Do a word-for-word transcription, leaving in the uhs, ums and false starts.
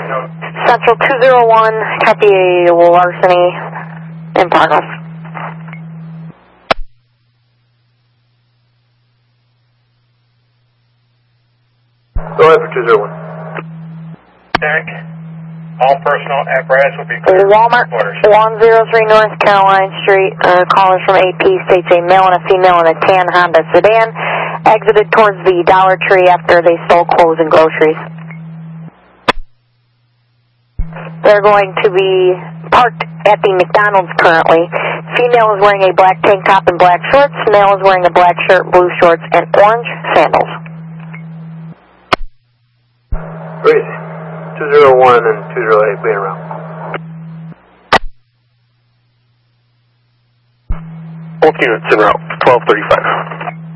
Central two zero one, copy a larceny in progress. Go ahead for two zero one. Derek, all personal apparatus will be cleared. Walmart, one oh three North Caroline Street. Uh, callers from A P states a male and a female in a tan Honda sedan exited towards the Dollar Tree after they stole clothes and groceries. They're going to be parked at the McDonald's currently. Female is wearing a black tank top and black shorts. Male is wearing a black shirt, blue shorts, and orange sandals. Breezy. two zero one and two zero eight being around. Both units en route, twelve thirty-five.